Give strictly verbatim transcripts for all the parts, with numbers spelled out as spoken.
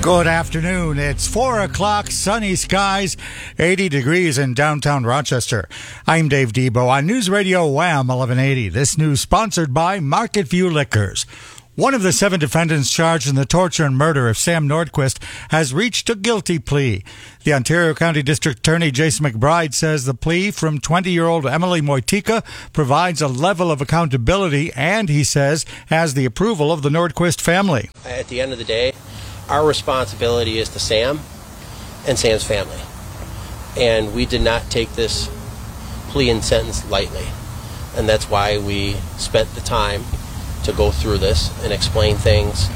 Good afternoon. It's four o'clock, sunny skies, eighty degrees in downtown Rochester. I'm Dave Debo on News Radio Wham eleven eighty. This news sponsored by Market View Liquors. One of the seven defendants charged in the torture and murder of Sam Nordquist has reached a guilty plea. The Ontario County District Attorney Jason McBride says the plea from twenty-year-old Emily Moitika provides a level of accountability and, he says, has the approval of the Nordquist family. At the end of the day, our responsibility is to Sam and Sam's family. And we did not take this plea and sentence lightly. And that's why we spent the time to go through this and explain things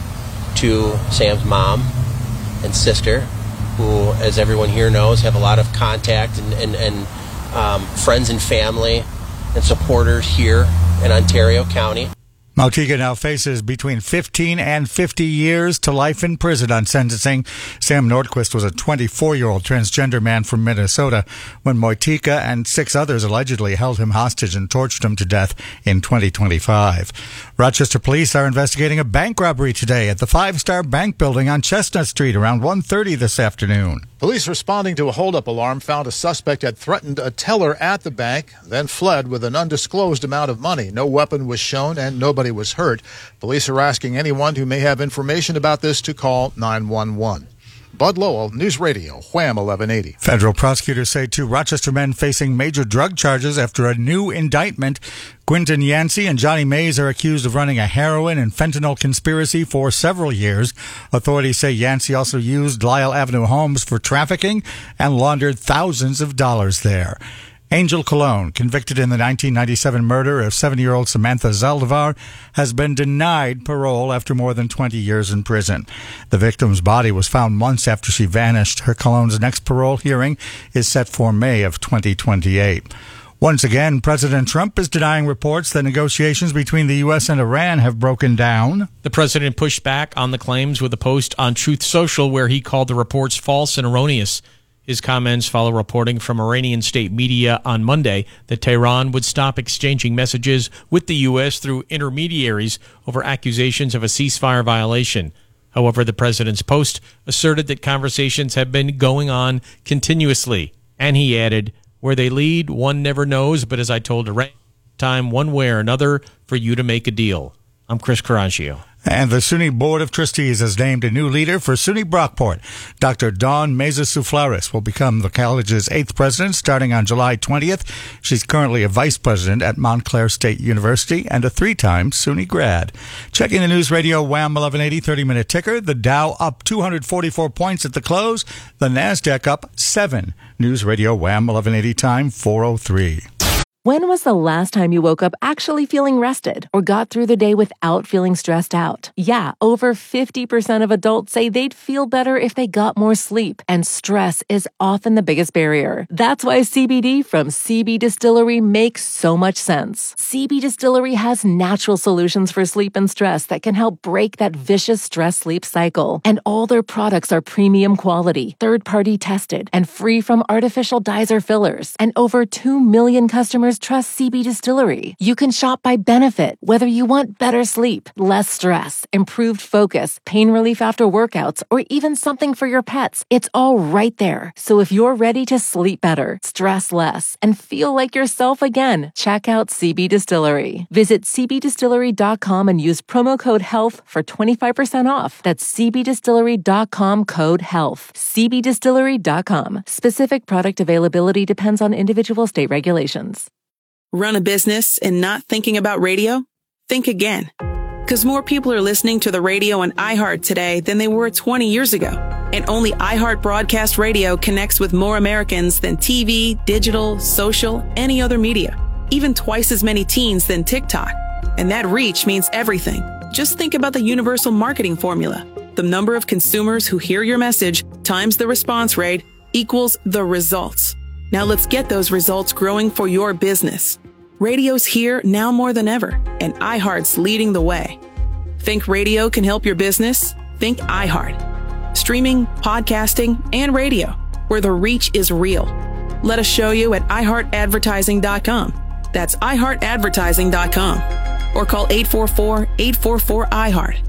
to Sam's mom and sister, who, as everyone here knows, have a lot of contact and, and, and um, friends and family and supporters here in Ontario County. Moitika now faces between fifteen and fifty years to life in prison on sentencing. Sam Nordquist was a twenty-four-year-old transgender man from Minnesota when Moitika and six others allegedly held him hostage and tortured him to death in twenty twenty-five. Rochester police are investigating a bank robbery today at the Five Star Bank building on Chestnut Street around one thirty this afternoon. Police responding to a holdup alarm found a suspect had threatened a teller at the bank, then fled with an undisclosed amount of money. No weapon was shown and nobody was hurt. Police are asking anyone who may have information about this to call nine one one. Bud Lowell, News Radio, Wham eleven eighty. Federal prosecutors say two Rochester men facing major drug charges after a new indictment. Quinton Yancey and Johnny Mays are accused of running a heroin and fentanyl conspiracy for several years. Authorities say Yancey also used Lyle Avenue homes for trafficking and laundered thousands of dollars there. Angel Colon, convicted in the nineteen ninety-seven murder of seventy-year-old Samantha Zaldivar, has been denied parole after more than twenty years in prison. The victim's body was found months after she vanished. Her Colon's next parole hearing is set for May of twenty twenty-eight. Once again, President Trump is denying reports that negotiations between the U S and Iran have broken down. The president pushed back on the claims with a post on Truth Social where he called the reports false and erroneous. His comments follow reporting from Iranian state media on Monday that Tehran would stop exchanging messages with the U S through intermediaries over accusations of a ceasefire violation. However, the president's post asserted that conversations have been going on continuously. And he added, where they lead, one never knows, but as I told Iran, time one way or another for you to make a deal. I'm Chris Caraccio. And the SUNY Board of Trustees has named a new leader for SUNY Brockport. Doctor Dawn Meza-Souflaris will become the college's eighth president starting on July twentieth. She's currently a vice president at Montclair State University and a three-time SUNY grad. Checking the News Radio Wham eleven eighty thirty-minute ticker. The Dow up two hundred forty-four points at the close. The NASDAQ up seven. News Radio Wham eleven eighty time four oh three. When was the last time you woke up actually feeling rested or got through the day without feeling stressed out? Yeah, over fifty percent of adults say they'd feel better if they got more sleep, and stress is often the biggest barrier. That's why C B D from C B Distillery makes so much sense. C B Distillery has natural solutions for sleep and stress that can help break that vicious stress-sleep cycle. And all their products are premium quality, third-party tested, and free from artificial dyes or fillers. And over two million customers trust C B Distillery. You can shop by benefit, whether you want better sleep, less stress, improved focus, pain relief after workouts, or even something for your pets. It's all right there. So if you're ready to sleep better, stress less, and feel like yourself again, check out C B Distillery. Visit c b distillery dot com and use promo code HEALTH for twenty-five percent off. That's c b distillery dot com code HEALTH. c b distillery dot com. Specific product availability depends on individual state regulations. Run a business and not thinking about radio? Think again. Because more people are listening to the radio on iHeart today than they were twenty years ago. And only iHeart Broadcast Radio connects with more Americans than T V, digital, social, any other media. Even twice as many teens than TikTok. And that reach means everything. Just think about the universal marketing formula. The number of consumers who hear your message times the response rate equals the results. Now let's get those results growing for your business. Radio's here now more than ever, and iHeart's leading the way. Think radio can help your business? Think iHeart. Streaming, podcasting, and radio, where the reach is real. Let us show you at i heart advertising dot com. That's i heart advertising dot com. Or call eight four four, eight four four, I heart.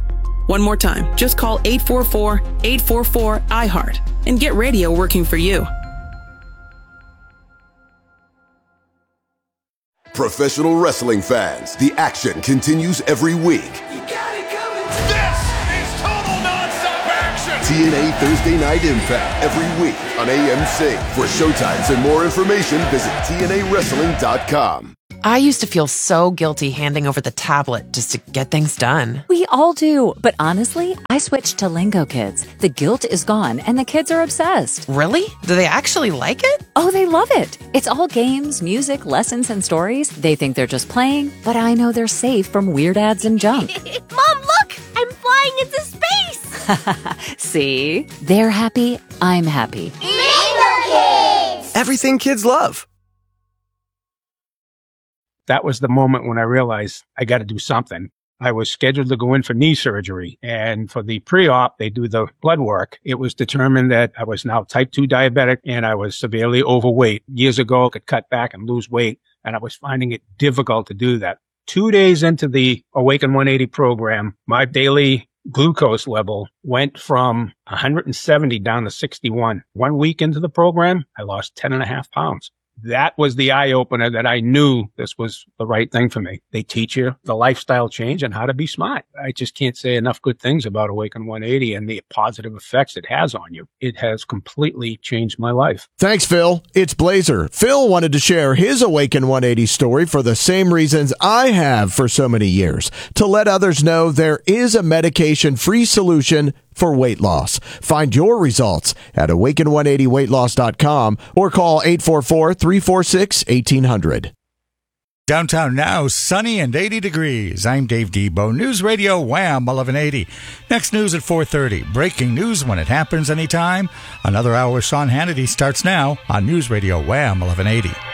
One more time, just call eight four four, eight four four, I heart and get radio working for you. Professional wrestling fans, the action continues every week. You got it coming. This is total nonstop action. T N A Thursday Night Impact every week on A M C. For showtimes and more information, visit T N A wrestling dot com. I used to feel so guilty handing over the tablet just to get things done. We all do. But honestly, I switched to Lingo Kids. The guilt is gone and the kids are obsessed. Really? Do they actually like it? Oh, they love it. It's all games, music, lessons, and stories. They think they're just playing, but I know they're safe from weird ads and junk. Mom, look! I'm flying into space! See? They're happy. I'm happy. Lingo Kids! Everything kids love. That was the moment when I realized I got to do something. I was scheduled to go in for knee surgery, and for the pre-op, they do the blood work. It was determined that I was now type two diabetic and I was severely overweight. Years ago, I could cut back and lose weight, and I was finding it difficult to do that. Two days into the Awaken one eighty program, my daily glucose level went from one hundred seventy down to sixty-one. One week into the program, I lost ten and a half pounds. That was the eye-opener that I knew this was the right thing for me. They teach you the lifestyle change and how to be smart. I just can't say enough good things about Awaken one eighty and the positive effects it has on you. It has completely changed my life. Thanks, Phil. It's Blazer. Phil wanted to share his Awaken one eighty story for the same reasons I have for so many years, to let others know there is a medication-free solution for weight loss. Find your results at awaken one eighty weight loss dot com or call eight four four, three four six, one eight zero zero. Downtown now, sunny and eighty degrees. I'm Dave Debo, News Radio Wham eleven eighty. Next news at four thirty. Breaking news when it happens anytime. Another hour with Sean Hannity starts now on News Radio Wham eleven eighty.